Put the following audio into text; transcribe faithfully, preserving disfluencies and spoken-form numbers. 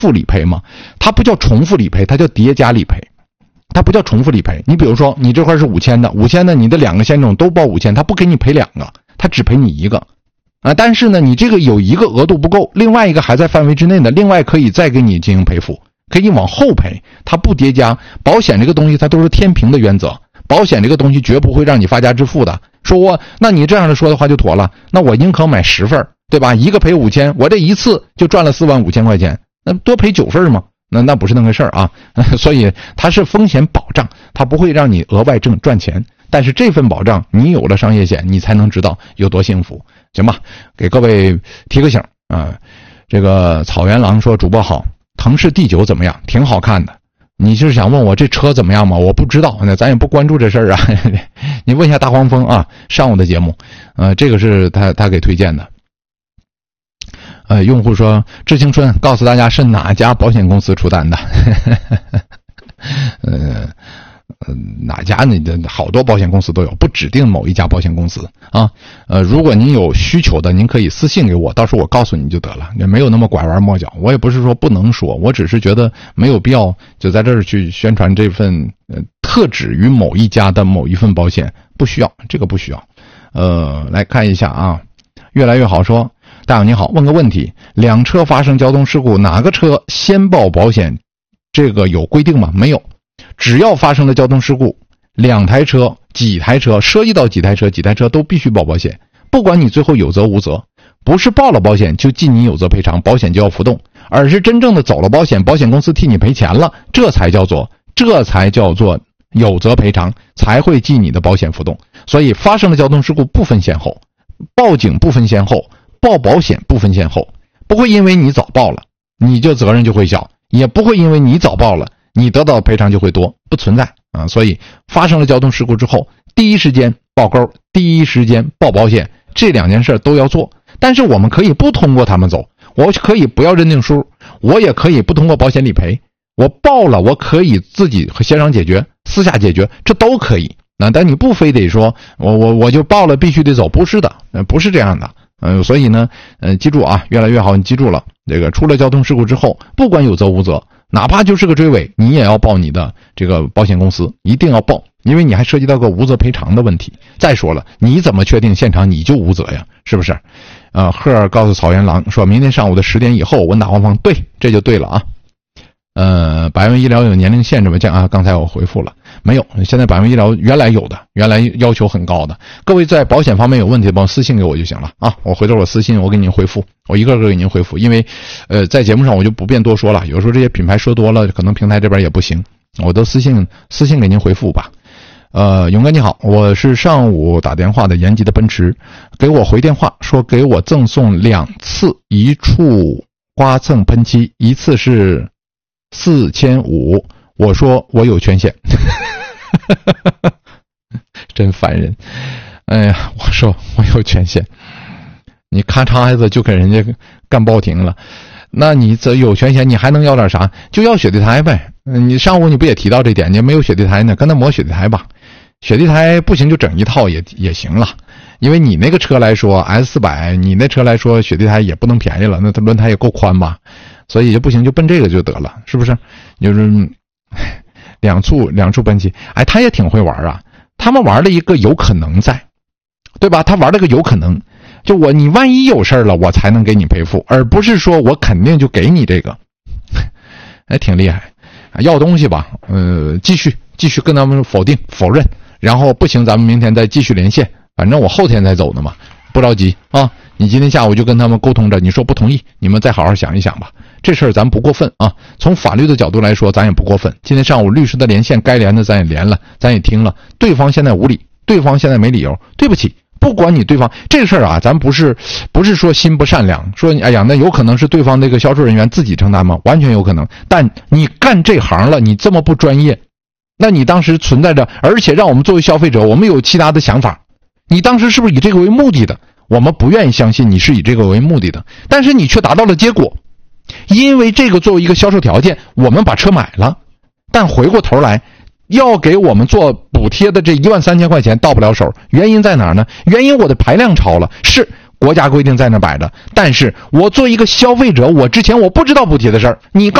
复理赔吗？它不叫重复理赔，它叫叠加理赔。它不叫重复理赔。你比如说，你这块是五千的，五千的你的两个险种都报五千，它不给你赔两个，它只赔你一个。啊，但是呢，你这个有一个额度不够，另外一个还在范围之内的，另外可以再给你进行赔付，可以往后赔，它不叠加。保险这个东西它都是天平的原则，保险这个东西绝不会让你发家致富的。说我，那你这样的说的话就妥了，那我宁可买十份，对吧？一个赔五千，我这一次就赚了四万五千块钱，那多赔九份吗？那那不是那个事儿啊。所以它是风险保障，它不会让你额外挣赚钱。但是这份保障，你有了商业险，你才能知道有多幸福，行吧？给各位提个醒啊，这个草原狼说主播好，腾势 D 九 怎么样？挺好看的。你是想问我这车怎么样吗？我不知道，那咱也不关注这事儿啊。你问一下大黄蜂啊，上午的节目，呃，这个是他他给推荐的。呃，用户说致青春告诉大家是哪家保险公司出单的？呃。呃，哪家呢？好多保险公司都有，不指定某一家保险公司啊。呃，如果您有需求的，您可以私信给我，到时候我告诉你就得了，也没有那么拐弯抹角。我也不是说不能说，我只是觉得没有必要就在这儿去宣传这份呃特指于某一家的某一份保险，不需要，这个不需要。呃，来看一下啊，越来越好说，大友你好，问个问题，两车发生交通事故，哪个车先报保险？这个有规定吗？没有。只要发生了交通事故，两台车、几台车，涉及到几台车、几台车都必须保保险，不管你最后有责无责，不是报了保险就记你有责赔偿，保险就要浮动，而是真正的走了保险，保险公司替你赔钱了，这才叫做这才叫做有责赔偿，才会记你的保险浮动。所以发生了交通事故不分先后，报警不分先后，报保险不分先后，不会因为你早报了你就责任就会小，也不会因为你早报了你得到的赔偿就会多，不存在啊！所以发生了交通事故之后，第一时间报勾，第一时间报保险，这两件事都要做。但是我们可以不通过他们走，我可以不要认定书，我也可以不通过保险理赔，我报了，我可以自己和协商解决，私下解决，这都可以。那但你不非得说我我我就报了必须得走，不是的，呃，不是这样的。嗯、呃，所以呢，呃，记住啊，越来越好，你记住了，这个出了交通事故之后，不管有责无责。哪怕就是个追尾，你也要报你的这个保险公司，一定要报，因为你还涉及到个无责赔偿的问题。再说了，你怎么确定现场你就无责呀？是不是？呃，赫尔告诉草原狼，说明天上午的十点以后问大黄蜂，对，这就对了啊。呃，百万医疗有年龄限制吗？这样啊，刚才我回复了，没有。现在百万医疗原来有的，原来要求很高的。各位在保险方面有问题的，帮我私信给我就行了啊。我回头我私信我给您回复，我一个个给您回复。因为，呃，在节目上我就不便多说了，有时候这些品牌说多了，可能平台这边也不行，我都私信私信给您回复吧。呃，勇哥你好，我是上午打电话的延吉的奔驰，给我回电话说给我赠送两次一处刮蹭喷漆，一次是四千五，我说我有权限，真烦人。哎呀，我说我有权限，你咔嚓一下就给人家干报停了，那你这有权限，你还能要点啥？就要雪地胎呗。你上午你不也提到这点，你没有雪地胎呢，跟他磨雪地胎吧。雪地胎不行就整一套也也行了，因为你那个车来说 S 四百， 你那车来说雪地胎也不能便宜了，那它轮胎也够宽吧。所以就不行就奔这个就得了，是不是？就是两处两处奔驰，哎，他也挺会玩啊。他们玩了一个有可能在，对吧？他玩了个有可能，就我你万一有事了，我才能给你赔付，而不是说我肯定就给你这个，哎，挺厉害。要东西吧，呃，继续继续跟他们否定否认，然后不行，咱们明天再继续连线，反正我后天才走呢嘛，不着急啊。你今天下午就跟他们沟通着，你说不同意，你们再好好想一想吧。这事儿咱不过分啊，从法律的角度来说，咱也不过分。今天上午律师的连线该连的咱也连了，咱也听了，对方现在无理，对方现在没理由，对不起，不管你对方这个事儿啊，咱不是不是说心不善良，说哎呀，那有可能是对方那个销售人员自己承担吗？完全有可能。但你干这行了，你这么不专业，那你当时存在着，而且让我们作为消费者，我们有其他的想法，你当时是不是以这个为目的的？我们不愿意相信你是以这个为目的的，但是你却达到了结果。因为这个作为一个销售条件，我们把车买了，但回过头来要给我们做补贴的这一万三千块钱到不了手，原因在哪儿呢？原因我的排量超了，是国家规定在那摆着，但是我作为一个消费者，我之前我不知道补贴的事儿，你告